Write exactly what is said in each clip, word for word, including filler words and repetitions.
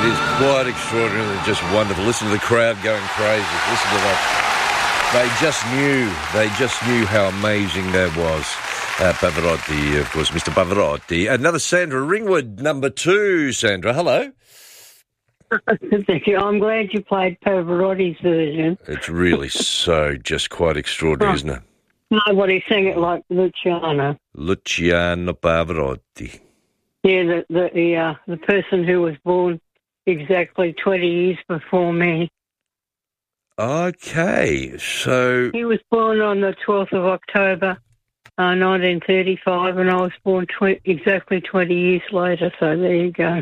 is quite extraordinary and just wonderful. Listen to the crowd going crazy. Listen to that. They just knew. They just knew how amazing that was. Uh, Pavarotti, of course, Mister Pavarotti. Another Sandra Ringwood, number two. Sandra, hello. Thank you. I'm glad you played Pavarotti's version. It's really so just quite extraordinary, isn't it? Nobody sang it like Luciano. Luciano Pavarotti. Yeah, the the the, uh, the person who was born exactly twenty years before me. Okay, so... He was born on the twelfth of October, uh, nineteen thirty-five, and I was born tw- exactly twenty years later, so there you go.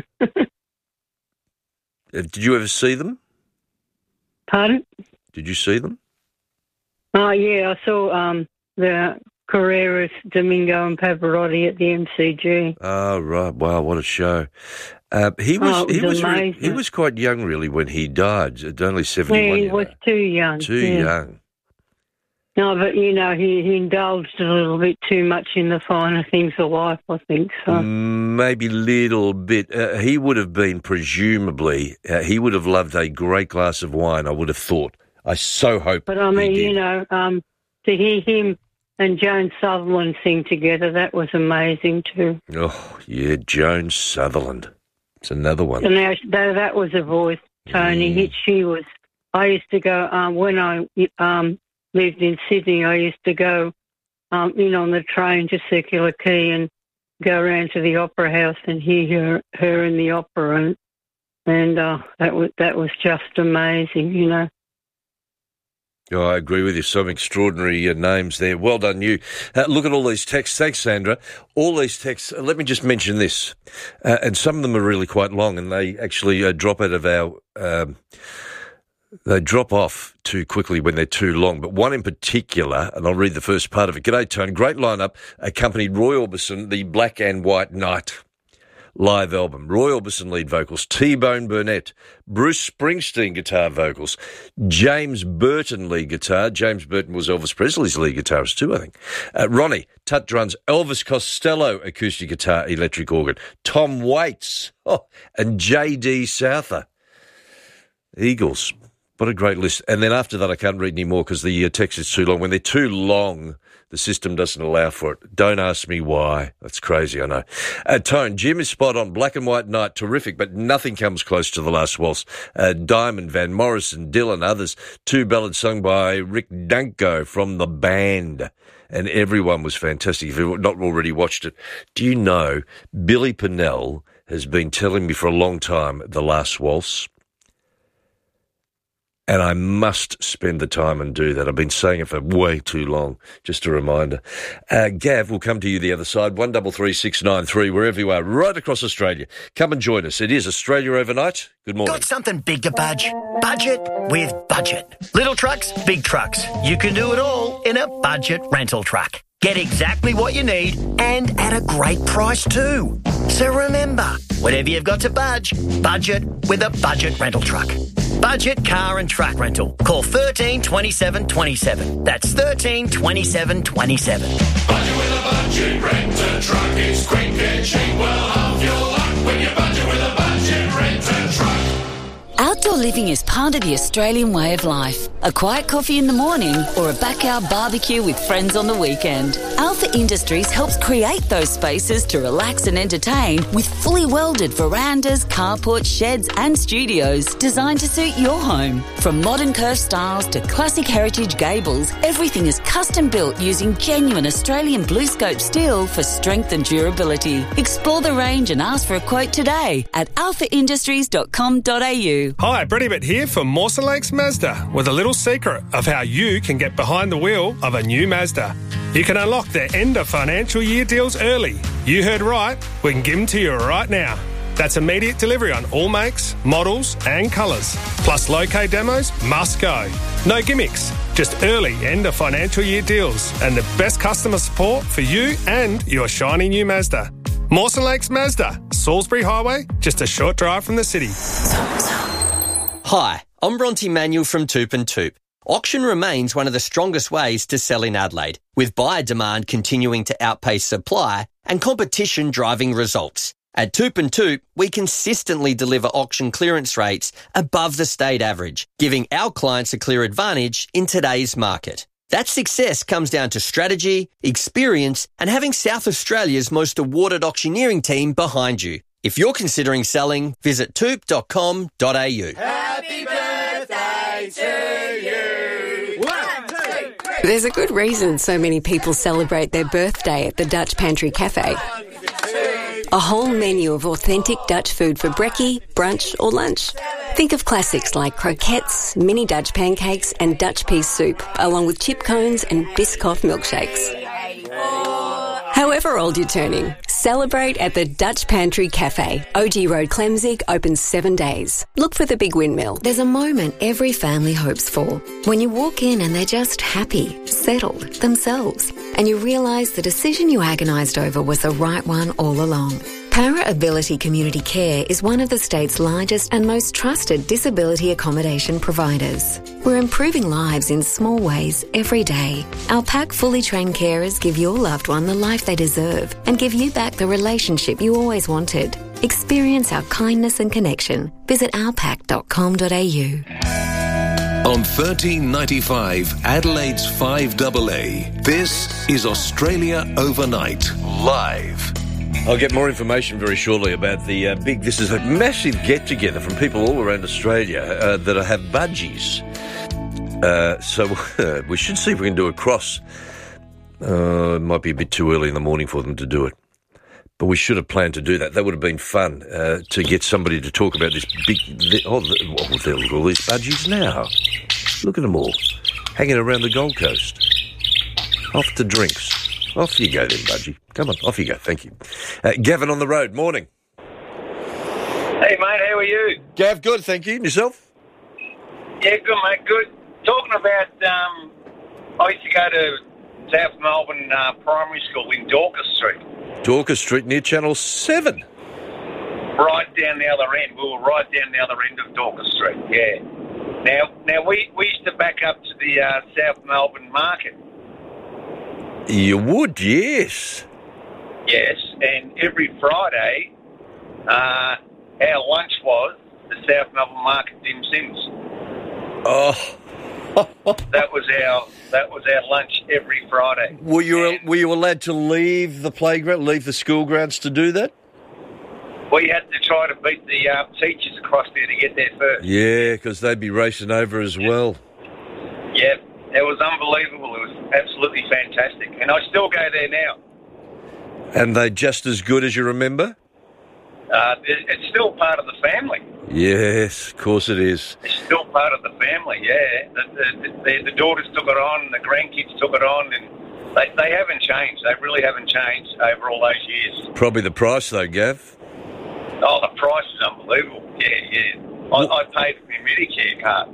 Did you ever see them? Pardon? Did you see them? Oh, yeah, I saw um, the Carreras, Domingo and Pavarotti at the M C G. Oh, right. Wow, what a show. Uh, he was, oh, was he was amazing. Re- he was quite young, really, when he died. At only seventy-one. Yeah, he you was know. too young. Too yeah. young. No, but, you know, he, he indulged a little bit too much in the finer things of life, I think. So Maybe a little bit. Uh, he would have been, presumably, uh, he would have loved a great glass of wine, I would have thought. I so hope But, I mean, he did. you know, um, to hear him and Joan Sutherland sing together, that was amazing too. Oh, yeah, Joan Sutherland. It's another one. And now, though that was a voice, Tony. Mm. She was, I used to go, um, when I um, lived in Sydney, I used to go um, in on the train to Circular Quay and go around to the Opera House and hear her, her in the opera. And, and uh, that was that was just amazing, you know. Oh, I agree with you. Some extraordinary uh, names there. Well done, you. Uh, look at all these texts. Thanks, Sandra. All these texts. Uh, let me just mention this. Uh, and some of them are really quite long, and they actually uh, drop out of our... Um, they drop off too quickly when they're too long. But one in particular, and I'll read the first part of it. G'day, Tone. Great lineup. Accompanied Roy Orbison, the Black and White Knight live album. Roy Orbison lead vocals, T-Bone Burnett, Bruce Springsteen guitar vocals, James Burton lead guitar. James Burton was Elvis Presley's lead guitarist too, I think. Uh, Ronnie, tut drums, Elvis Costello acoustic guitar, electric organ, Tom Waits, oh, and J D Souther. Eagles. What a great list. And then after that, I can't read any more because the uh, text is too long. When they're too long, the system doesn't allow for it. Don't ask me why. That's crazy, I know. Uh, Tone, Jim is spot on. Black and White Night, terrific, but nothing comes close to The Last Waltz. Uh, Diamond, Van Morrison, Dylan, others. Two ballads sung by Rick Danko from The Band. And everyone was fantastic. If you've not already watched it, do you know Billy Pinnell has been telling me for a long time The Last Waltz? And I must spend the time and do that. I've been saying it for way too long. Just a reminder. Uh, Gav will come to you the other side, one double three six nine three, wherever you are, right across Australia. Come and join us. It is Australia Overnight. Good morning. Got something big to budge? Budget with Budget. Little trucks, big trucks. You can do it all in a budget rental truck. Get exactly what you need and at a great price too. So remember, whatever you've got to budge, budget with a budget rental truck. Budget car and truck rental. Call thirteen twenty-seven twenty-seven. That's thirteen twenty-seven twenty-seven. Budget with a budget renter truck is quick and cheap. Well, half your luck when you budget with a budget renter truck. Outdoor living is part of the Australian way of life. A quiet coffee in the morning or a backyard barbecue with friends on the weekend. Alpha Industries helps create those spaces to relax and entertain with fully welded verandas, carports, sheds and studios designed to suit your home. From modern curved styles to classic heritage gables, everything is custom built using genuine Australian blue scope steel for strength and durability. Explore the range and ask for a quote today at alpha industries dot com dot a u. Hi, Brady Bitt here for Mawson Lakes Mazda with a little secret of how you can get behind the wheel of a new Mazda. You can unlock their end of financial year deals early. You heard right, we can give them to you right now. That's immediate delivery on all makes, models and colours. Plus low-K demos must go. No gimmicks, just early end of financial year deals and the best customer support for you and your shiny new Mazda. Mawson Lakes Mazda, Salisbury Highway, just a short drive from the city. Hi, I'm Bronte Manuel from Toop and Toop. Auction remains one of the strongest ways to sell in Adelaide, with buyer demand continuing to outpace supply and competition driving results. At Toop and Toop, we consistently deliver auction clearance rates above the state average, giving our clients a clear advantage in today's market. That success comes down to strategy, experience, and having South Australia's most awarded auctioneering team behind you. If you're considering selling, visit toop dot com dot a u. Happy birthday to you. One, two, three. There's a good reason so many people celebrate their birthday at the Dutch Pantry Cafe. A whole menu of authentic Dutch food for brekkie, brunch or lunch. Think of classics like croquettes, mini Dutch pancakes and Dutch pea soup, along with chip cones and Biscoff milkshakes. However old you're turning, celebrate at the Dutch Pantry Cafe. O G Road, Clemzig, open seven days. Look for the big windmill. There's a moment every family hopes for. When you walk in and they're just happy, settled, themselves, and you realise the decision you agonised over was the right one all along. Para Ability Community Care is one of the state's largest and most trusted disability accommodation providers. We're improving lives in small ways every day. Our pack fully trained carers give your loved one the life they deserve and give you back the relationship you always wanted. Experience our kindness and connection. Visit our pack dot com dot a u. On thirteen ninety-five, Adelaide's five A A, this is Australia Overnight, live. I'll get more information very shortly about the uh, big, this is a massive get-together from people all around Australia uh, that have budgies. Uh, so uh, we should see if we can do a cross. Uh, it might be a bit too early in the morning for them to do it. But we should have planned to do that. That would have been fun uh, to get somebody to talk about this big... The, oh, the, oh, there, look at all these budgies now. Look at them all, hanging around the Gold Coast. Off to drinks. Off you go then, Budgie. Come on, off you go. Thank you. Uh, Gavin on the road. Morning. Hey, mate. How are you? Gav, good. Thank you. And yourself? Yeah, good, mate. Good. Talking about, um, I used to go to South Melbourne uh, Primary School in Dorcas Street. Dorcas Street near Channel seven. Right down the other end. We were right down the other end of Dorcas Street, yeah. Now, now we, we used to back up to the uh, South Melbourne Market. You would, yes. Yes, and every Friday, uh, our lunch was the South Melbourne Market dim sims. Oh, that was our that was our lunch every Friday. Were you and were you allowed to leave the playground, leave the school grounds to do that? We had to try to beat the uh, teachers across there to get there first. Yeah, because they'd be racing over as yeah. well. Yeah, it was unbelievable. It was absolutely fantastic, and I still go there now. And they're just as good as you remember? Uh, it's still part of the family. Yes, of course it is. It's still part of the family, yeah. The, the, the, the daughters took it on, the grandkids took it on, and they, they haven't changed. They really haven't changed over all those years. Probably the price, though, Gav. Oh, the price is unbelievable. Yeah, yeah. I, I paid for my Medicare card.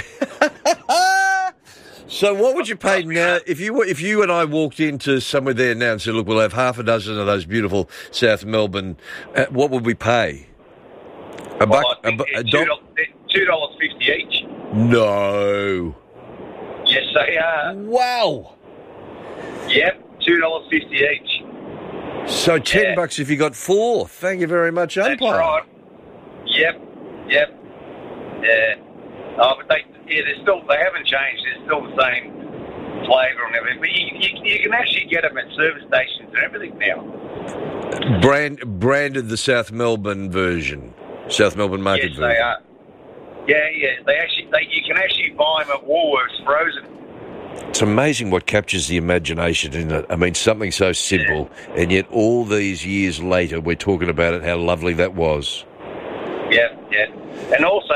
Yeah. So what would you pay now if you if you and I walked into somewhere there now and said, look, we'll have half a dozen of those beautiful South Melbourne, uh, what would we pay? A well, buck? I think a, a two dollars, two dollars fifty each. No. Yes, they are. Wow. Yep, two dollars fifty each. So ten yeah. bucks if you got four. Thank you very much, umpire. That's right. Yep, yep. Yeah. Oh, but they, yeah, they're still, they haven't changed. They're still the same flavour and everything. But you, you, you can actually get them at service stations and everything now. Brand, branded the South Melbourne version. South Melbourne Market yes, version. Yes, they are. Yeah, yeah. They actually, they, you can actually buy them at Woolworths frozen. It's amazing what captures the imagination, isn't it? I mean, something so simple, yeah. and yet all these years later, we're talking about it, how lovely that was. Yeah, yeah. And also,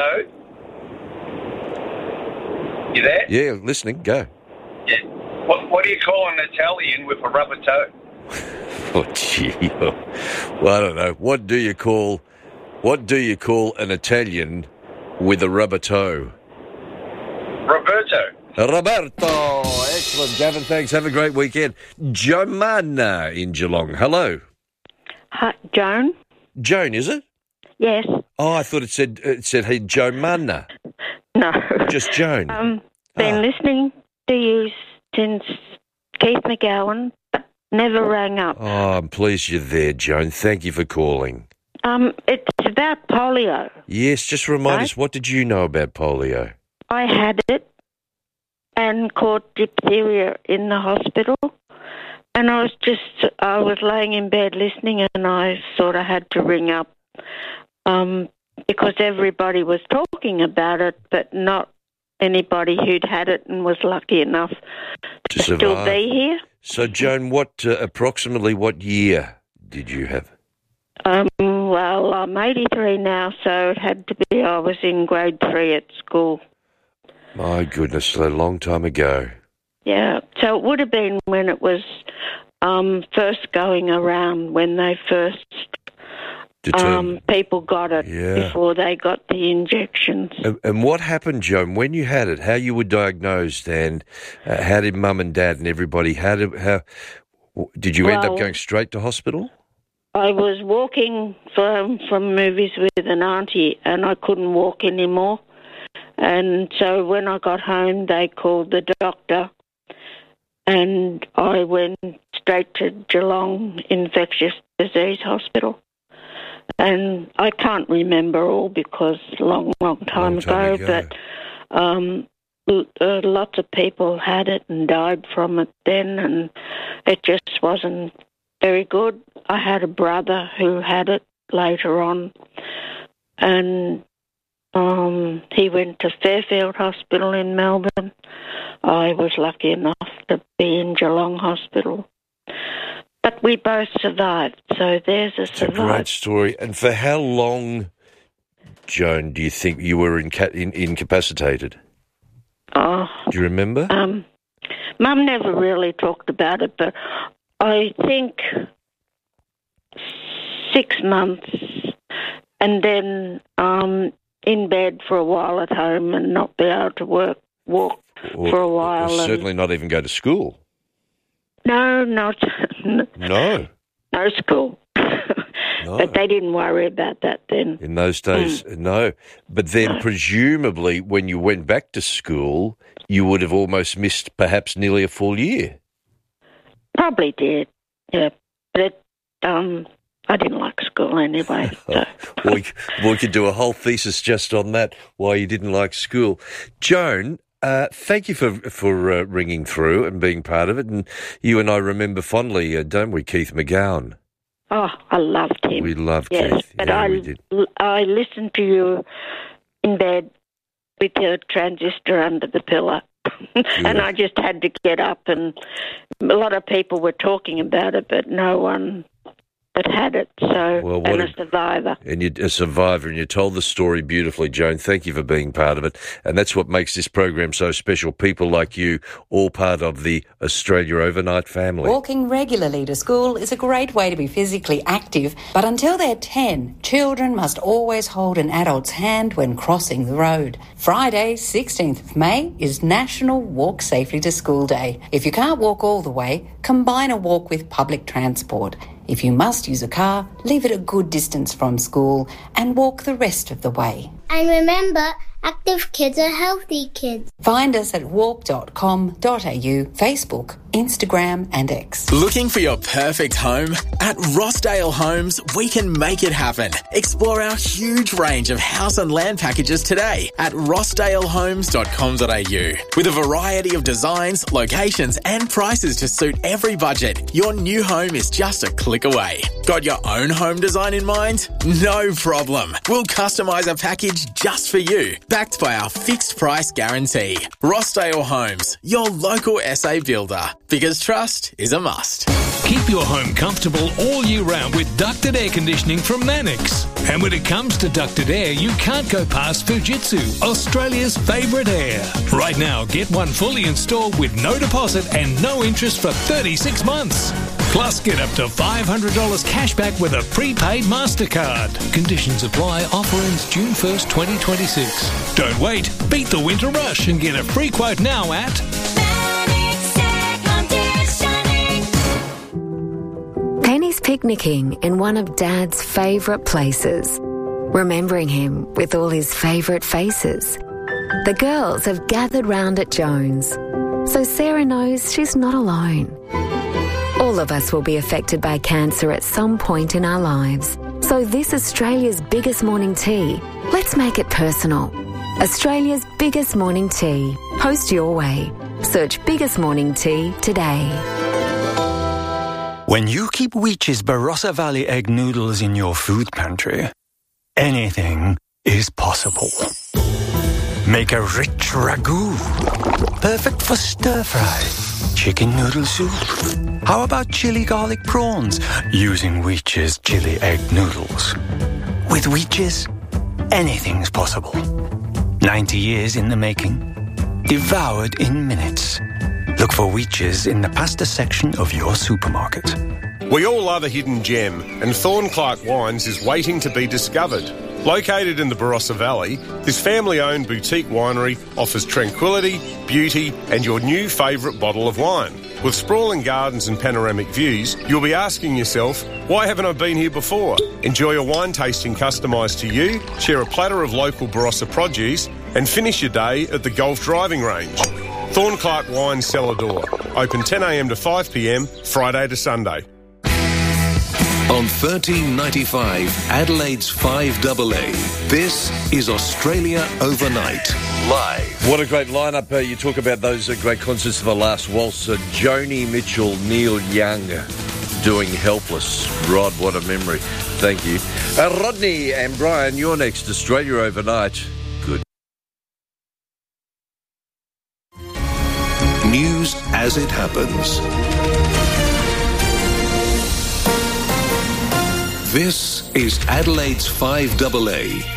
you there? Yeah, listening. Go. Yeah. What, what do you call an Italian with a rubber toe? Oh, gee. Well, I don't know. What do you call, what do you call an Italian with a rubber toe? Roberto. Roberto. Excellent, Gavin. Thanks. Have a great weekend. Jomana in Geelong. Hello. Hi, Joan. Joan, is it? Yes. Oh, I thought it said it said hey Jomana. No. Just Joan. Um, been ah. listening to you since Keith McGowan, but never rang up. Oh, I'm pleased you're there, Joan. Thank you for calling. Um, it's about polio. Yes, just remind Right. us, what did you know about polio? I had it and caught diphtheria in the hospital. And I was just, I was laying in bed listening, and I sort of had to ring up um, because everybody was talking about it, but not anybody who'd had it and was lucky enough to, To still survive. be here. So, Joan, what uh, approximately what year did you have? Um, well, I'm eighty-three now, so it had to be, I was in grade three at school. My goodness, a long time ago. Yeah, so it would have been when it was um, first going around, when they first, um, people got it Yeah. before they got the injections. And, and what happened, Joan, when you had it? How you were diagnosed, and uh, how did Mum and Dad and everybody? How did how w- did you end Well- up going straight to hospital? I was walking from from movies with an auntie, and I couldn't walk anymore. And so when I got home, they called the doctor, and I went straight to Geelong Infectious Disease Hospital. And I can't remember all because long, long time, Long time ago, ago. but um, l- uh, lots of people had it and died from it then, and it just wasn't very good. I had a brother who had it later on, and um, he went to Fairfield Hospital in Melbourne. I was lucky enough to be in Geelong Hospital. But we both survived, so there's a It's a great survival. story. And for how long, Joan, do you think you were inca- in, incapacitated? Oh, Do you remember? um, Mum never really talked about it, but I think six months, and then um, in bed for a while at home and not be able to work, walk Or- for a or while. and- certainly not even go to school. No, not No. no school. No. But they didn't worry about that then. In those days, Mm. no. But then presumably when you went back to school, you would have almost missed perhaps nearly a full year. Probably did, yeah. But it, um, I didn't like school anyway. So. we, we could do a whole thesis just on that, why you didn't like school. Joan, uh, thank you for for uh, ringing through and being part of it. And you and I remember fondly, uh, don't we, Keith McGowan? Oh, I loved him. We loved yes, Keith. but Yeah, I, we did. I listened to you in bed with your transistor under the pillow. And I just had to get up, and a lot of people were talking about it, but no one that had it, so, Well, what and a a- survivor. And you're a survivor, and you told the story beautifully, Joan. Thank you for being part of it. And that's what makes this program so special. People like you, all part of the Australia Overnight family. Walking regularly to school is a great way to be physically active, but until they're ten, children must always hold an adult's hand when crossing the road. Friday, sixteenth of May, is National Walk Safely to School Day. If you can't walk all the way, combine a walk with public transport. If you must use a car, leave it a good distance from school and walk the rest of the way. And remember, active kids are healthy kids. Find us at walk dot com dot a u, Facebook, Instagram and X. Looking for your perfect home? At Rossdale Homes, we can make it happen. Explore our huge range of house and land packages today at rossdale homes dot com dot a u. With a variety of designs, locations and prices to suit every budget, your new home is just a click away. Got your own home design in mind? No problem. We'll customise a package just for you, backed by our fixed price guarantee. Rossdale Homes, your local S A builder. Because trust is a must. Keep your home comfortable all year round with ducted air conditioning from Mannix. And when it comes to ducted air, you can't go past Fujitsu, Australia's favourite air. Right now, get one fully installed with no deposit and no interest for thirty-six months. Plus, get up to five hundred dollars cash back with a prepaid MasterCard. Conditions apply. Offer ends June first, twenty twenty-six. Don't wait. Beat the winter rush and get a free quote now at... Penny's picnicking in one of Dad's favourite places, remembering him with all his favourite faces. The girls have gathered round at Jones, so Sarah knows she's not alone. All of us will be affected by cancer at some point in our lives, so So this Australia's biggest morning tea, let's make it personal. Australia's biggest morning tea. Host your way. Search Biggest Morning Tea today. When you keep Weech's Barossa Valley egg noodles in your food pantry, anything is possible. Make a rich ragu, perfect for stir-fry, chicken noodle soup. How about chili garlic prawns using Weech's chili egg noodles? With Weech's, anything's possible. ninety years in the making, devoured in minutes. Look for Weech's in the pasta section of your supermarket. We all love a hidden gem, and Thornclark Wines is waiting to be discovered. Located in the Barossa Valley, this family-owned boutique winery offers tranquility, beauty, and your new favourite bottle of wine. With sprawling gardens and panoramic views, you'll be asking yourself, why haven't I been here before? Enjoy a wine tasting customised to you, share a platter of local Barossa produce, and finish your day at the golf driving range. Thornclark Wines Cellar Door. Open ten a m to five p m, Friday to Sunday. On thirteen ninety-five, Adelaide's five A A. This is Australia Overnight, live. What a great lineup. Uh, you talk about those uh, great concerts of the last waltz. Uh, Joni Mitchell, Neil Young doing Helpless. Rod, what a memory. Thank you. Uh, Rodney and Brian, you're next. Australia Overnight. Good. News as it happens. This is Adelaide's five A A.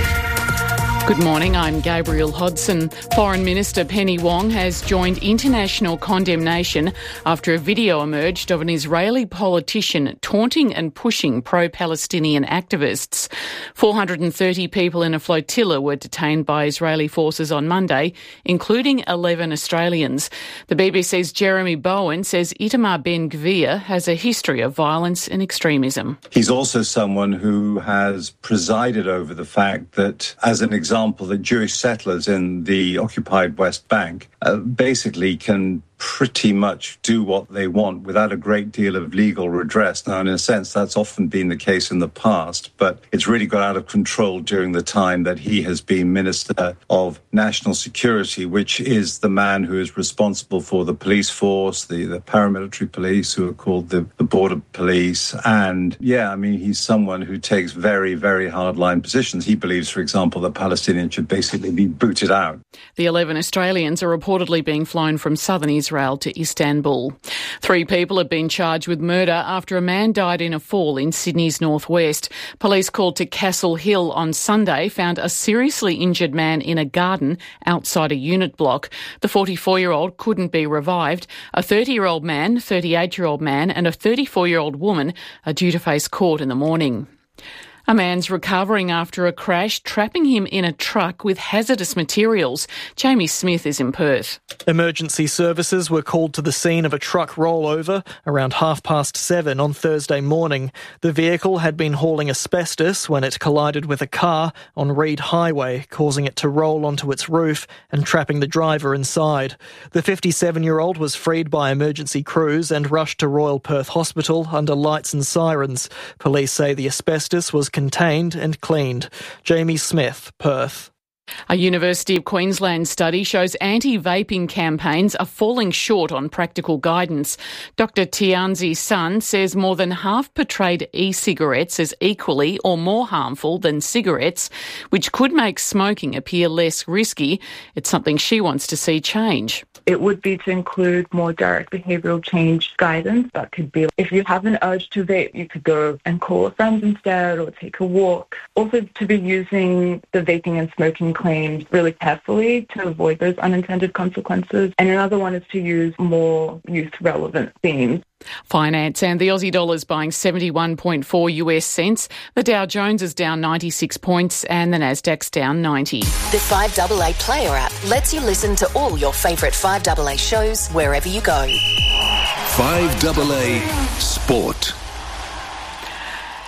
Good morning, I'm Gabrielle Hodson. Foreign Minister Penny Wong has joined international condemnation after a video emerged of an Israeli politician taunting and pushing pro-Palestinian activists. four hundred thirty people in a flotilla were detained by Israeli forces on Monday, including eleven Australians. The B B C's Jeremy Bowen says Itamar Ben-Gvir has a history of violence and extremism. He's also someone who has presided over the fact that, as an example, example, the Jewish settlers in the occupied West Bank uh, basically can pretty much do what they want without a great deal of legal redress. Now, in a sense, that's often been the case in the past, but it's really got out of control during the time that he has been Minister of National Security, which is the man who is responsible for the police force, the, the paramilitary police, who are called the, the border police. And, yeah, I mean, he's someone who takes very, very hardline positions. He believes, for example, that Palestinians should basically be booted out. The eleven Australians are reportedly being flown from southern Israel to Istanbul. Three people have been charged with murder after a man died in a fall in Sydney's northwest. Police called to Castle Hill on Sunday found a seriously injured man in a garden outside a unit block. The forty-four-year-old couldn't be revived. A thirty-year-old man, thirty-eight-year-old man and a thirty-four-year-old woman are due to face court in the morning. A man's recovering after a crash, trapping him in a truck with hazardous materials. Jamie Smith is in Perth. Emergency services were called to the scene of a truck rollover around half past seven on Thursday morning. The vehicle had been hauling asbestos when it collided with a car on Reed Highway, causing it to roll onto its roof and trapping the driver inside. The fifty-seven-year-old was freed by emergency crews and rushed to Royal Perth Hospital under lights and sirens. Police say the asbestos was contained and cleaned. Jamie Smith, Perth. A University of Queensland study shows anti-vaping campaigns are falling short on practical guidance. Doctor Tianzi Sun says more than half portrayed e-cigarettes as equally or more harmful than cigarettes, which could make smoking appear less risky. It's something she wants to see change. It would be to include more direct behavioural change guidance. That could be if you have an urge to vape, you could go and call a friend instead or take a walk. Also to be using the vaping and smoking claims really carefully to avoid those unintended consequences. And another one is to use more youth-relevant themes. Finance and the Aussie dollar is buying seventy-one point four US cents. The Dow Jones is down ninety-six points and the Nasdaq's down ninety. The five A A Player app lets you listen to all your favourite five A A shows wherever you go. five A A Sport.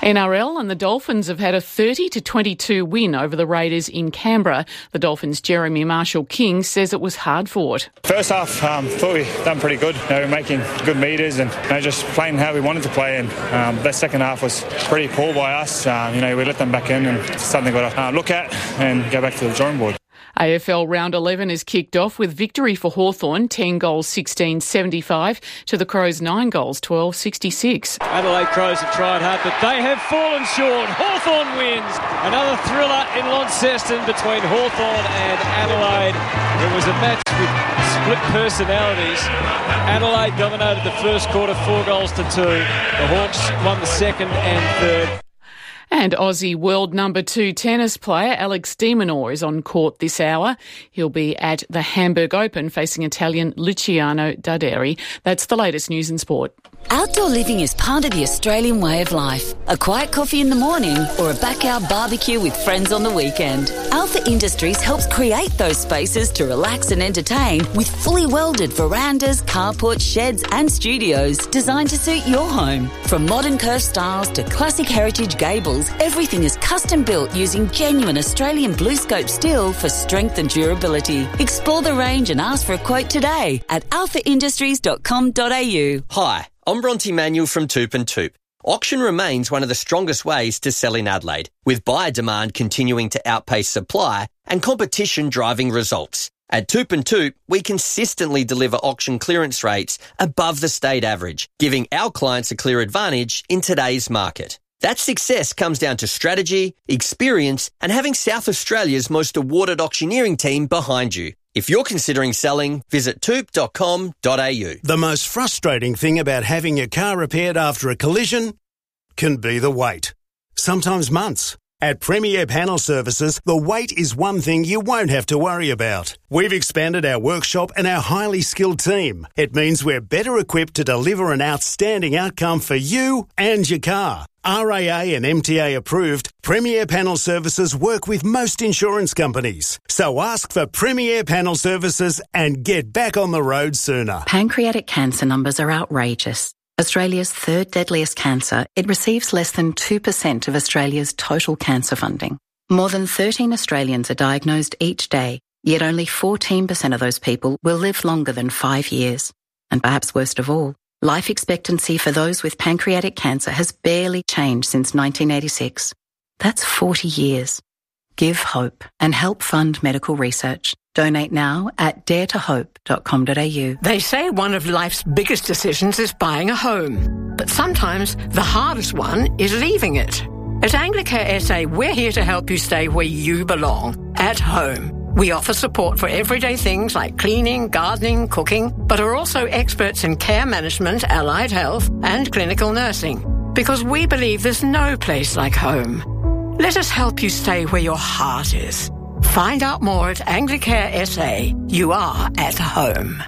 N R L and the Dolphins have had a thirty to twenty-two win over the Raiders in Canberra. The Dolphins' Jeremy Marshall-King says it was hard fought. First half, um, thought we done pretty good. You know, we were making good meters and you know, just playing how we wanted to play. And um, that second half was pretty poor by us. Um, you know, we let them back in, and it's something we've got to uh, look at and go back to the drawing board. A F L Round eleven is kicked off with victory for Hawthorn, ten goals sixteen seventy-five to the Crows nine goals twelve sixty-six. Adelaide Crows have tried hard, but they have fallen short. Hawthorn wins. Another thriller in Launceston between Hawthorn and Adelaide. It was a match with split personalities. Adelaide dominated the first quarter, four goals to two. The Hawks won the second and third. And Aussie world number two tennis player Alex de Minaur is on court this hour. He'll be at the Hamburg Open facing Italian Luciano Darderi. That's the latest news and sport. Outdoor living is part of the Australian way of life. A quiet coffee in the morning or a backyard barbecue with friends on the weekend. Alpha Industries helps create those spaces to relax and entertain with fully welded verandas, carports, sheds and studios designed to suit your home. From modern curved styles to classic heritage gables, everything is custom built using genuine Australian blue scope steel for strength and durability. Explore the range and ask for a quote today at alpha industries dot com dot a u. Hi, I'm Bronte Manuel from Toop and Toop. Auction remains one of the strongest ways to sell in Adelaide, with buyer demand continuing to outpace supply and competition driving results. At Toop and Toop, we consistently deliver auction clearance rates above the state average, giving our clients a clear advantage in today's market. That success comes down to strategy, experience, and having South Australia's most awarded auctioneering team behind you. If you're considering selling, visit toop dot com dot a u. The most frustrating thing about having your car repaired after a collision can be the wait. Sometimes months. At Premier Panel Services, the wait is one thing you won't have to worry about. We've expanded our workshop and our highly skilled team. It means we're better equipped to deliver an outstanding outcome for you and your car. R A A and M T A approved, Premier Panel Services work with most insurance companies. So ask for Premier Panel Services and get back on the road sooner. Pancreatic cancer numbers are outrageous. Australia's third deadliest cancer, it receives less than two percent of Australia's total cancer funding. More than thirteen Australians are diagnosed each day, yet only fourteen percent of those people will live longer than five years. And perhaps worst of all, life expectancy for those with pancreatic cancer has barely changed since nineteen eighty-six. That's forty years. Give hope and help fund medical research. Donate now at dare to hope dot com dot a u. They say one of life's biggest decisions is buying a home. But sometimes the hardest one is leaving it. At Anglicare S A, we're here to help you stay where you belong, at home. We offer support for everyday things like cleaning, gardening, cooking, but are also experts in care management, allied health, and clinical nursing. Because we believe there's no place like home. Let us help you stay where your heart is. Find out more at Anglicare S A. You are at home.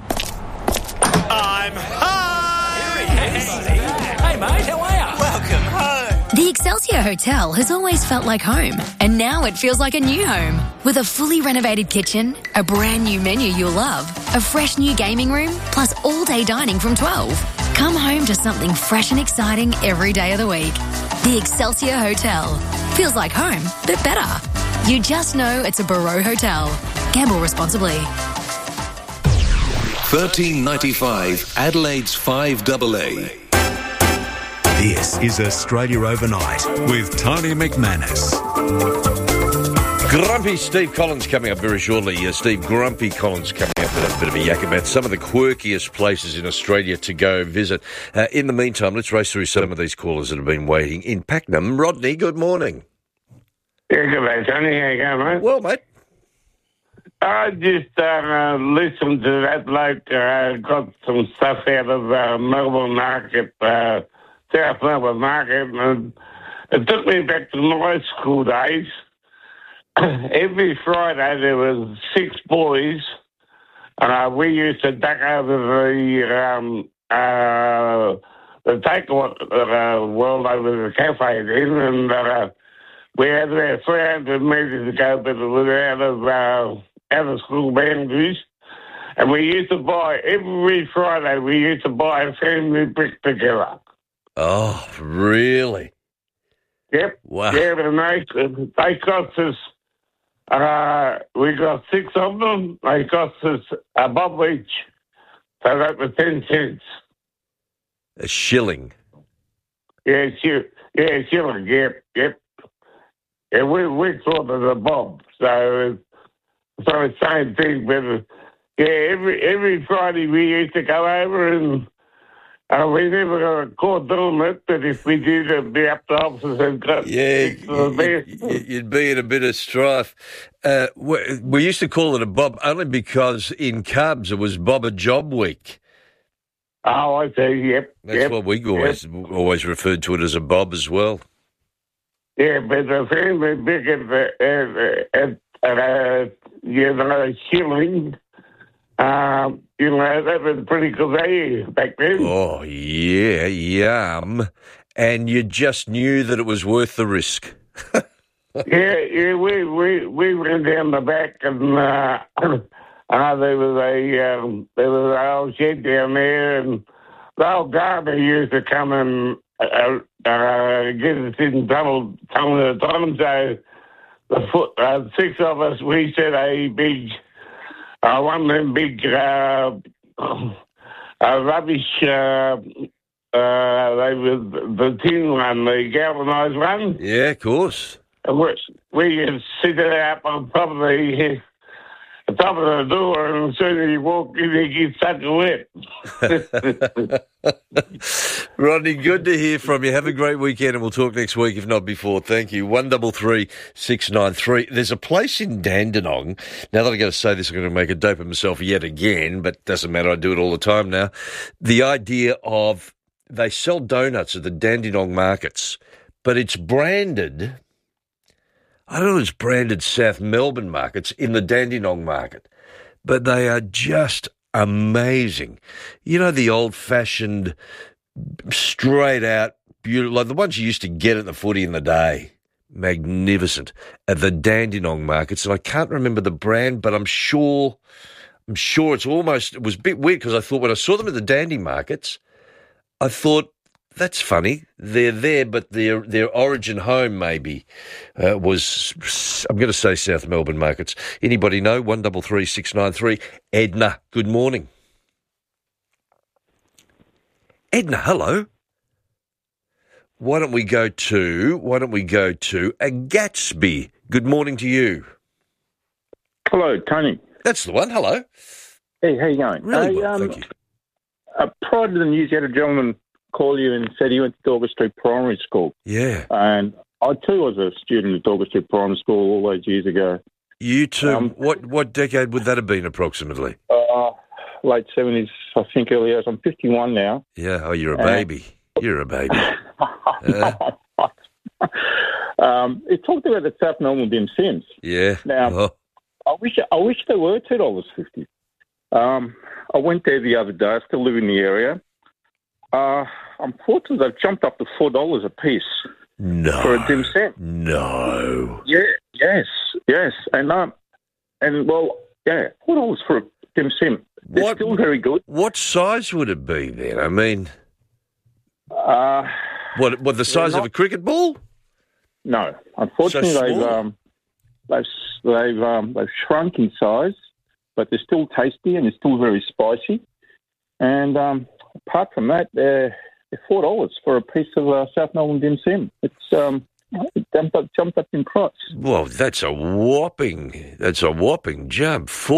I'm home! Hey, mate, how are you? Welcome home. The Excelsior Hotel has always felt like home, and now it feels like a new home. With a fully renovated kitchen, a brand new menu you'll love, a fresh new gaming room, plus all-day dining from twelve. Come home to something fresh and exciting every day of the week. The Excelsior Hotel. Feels like home, but better. You just know it's a Barreau Hotel. Gamble responsibly. thirteen ninety-five Adelaide's five double A. This is Australia Overnight with Tony McManus. Grumpy Steve Collins coming up very shortly. Uh, Steve Grumpy Collins coming up with a bit of a yak about some of the quirkiest places in Australia to go visit. Uh, in the meantime, let's race through some of these callers that have been waiting. In Pakenham, Rodney, good morning. Yeah, good day, Tony. How you going, mate? Well, mate. I just uh, listened to that bloke, uh, got some stuff out of uh, Melbourne Market, uh, South Melbourne Market, and it took me back to my school days. Every Friday there was six boys, and uh, we used to duck over the um, uh, the takeaway uh, world over the cafe then, and uh, we had about three hundred metres to go, but it was out of uh, out of school boundaries. And we used to buy every Friday. We used to buy a family brick together. Oh, really? Yep. Wow. Yeah, and they, they cost us, uh, we got six of them. They cost us a bob each. So that was ten cents. A shilling. Yeah, sure. Yeah, shilling. Yep, yep. Yeah, we, we thought of a bob. So it's the same thing. But yeah, every, every Friday we used to go over and Uh, we never got caught doing it, but if we did, it'd be up to officers and got yeah, you, you'd be in a bit of strife. Uh, we, we used to call it a bob only because in Cubs it was Bob a Job Week. Oh, I see. Yep. That's yep, what we always yep. always referred to it as a bob as well. Yeah, but the family big at the at, at uh, you know shilling. Um, you know, that was pretty good value back then. Oh, yeah, yum. And you just knew that it was worth the risk. yeah, yeah, we, we, we went down the back and uh, uh, there was a um, there was an old shed down there and the old gardener used to come and uh, uh, get us in trouble some of the time. So the foot, uh, six of us, we set a big... Uh, one of them big uh, uh, rubbish, uh, uh, they were the tin one, the galvanised one. Yeah, of course. And we, we could sit it up on top of the, uh, top of the door, and as soon as you walk in, you get such a wet. Rodney, good to hear from you. Have a great weekend, and we'll talk next week, if not before. Thank you. One double three six nine three. There's a place in Dandenong. Now that I'm going to say this, I'm going to make a dope of myself yet again, but doesn't matter. I do it all the time now. The idea of they sell donuts at the Dandenong markets, but it's branded. I don't know if it's branded South Melbourne markets in the Dandenong market, but they are just amazing. You know, the old-fashioned, straight-out, beautiful, like the ones you used to get at the footy in the day. Magnificent. At the Dandenong markets, and I can't remember the brand, but I'm sure, I'm sure it's almost, it was a bit weird because I thought when I saw them at the Dandy markets, I thought, that's funny. They're there, but their their origin home maybe uh, was, I'm going to say South Melbourne markets. Anybody know? One double three six nine three. Edna, good morning. Edna, hello. Why don't we go to? Why don't we go to a Gatsby? Good morning to you. Hello, Tony. That's the one. Hello. Hey, how you going? Really hey, well, um, thank you. Uh, prior to the news, you had a gentleman call you and said he went to Dorset Street Primary School. Yeah. And I too was a student at Dorset Street Primary School all those years ago. You too. Um, what what decade would that have been approximately? Uh, late seventies, I think, early years. I'm fifty-one now. Yeah. Oh, you're a Uh, baby. You're a baby. Uh, um, it talked about the South Melbourne Dim Sims. yeah. Now, Oh, I wish I wish they were two dollars fifty. Um, I went there the other day. I still live in the area. Uh, unfortunately, they've jumped up to four dollars a piece no. for a dim sim. No. Yeah, yes, yes, and um, and well, yeah, four dollars for a dim sim. They're What- still very good. What size would it be then? I mean, Uh, what what the size not- of a cricket ball? no, unfortunately, So they've small. um, they've they've um, they've shrunk in size, but they're still tasty and they're still very spicy. And um, apart from that, they're, they're four dollars for a piece of uh, South Melbourne dim sim. It's um, it jumped up, jumped up in price. Well, that's a whopping. That's a whopping jump. Four